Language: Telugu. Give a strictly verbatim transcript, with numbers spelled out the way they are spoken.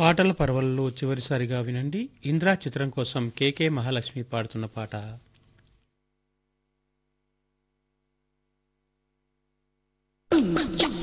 పాటల పర్వంలో చివరిసారిగా వినండి. ఇంద్రా చిత్రం కోసం కె కె మహాలక్ష్మి పాడుతున్న పాట. Boom, chop.